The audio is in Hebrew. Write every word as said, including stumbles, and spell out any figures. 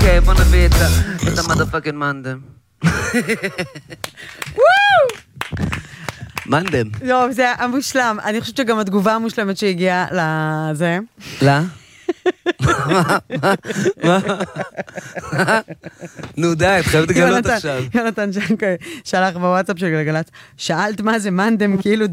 אוקיי, בוא נביא את המדפקן מנדם. מנדם. לא, זה המושלם. אני חושבת שגם התגובה המושלמת שהגיעה לזה. לא? מה? נו די, את חייבת לגלות עכשיו. יונתן שנקוי שלח בוואטסאפ של גלגלצ, שאלת מה זה מנדם, כאילו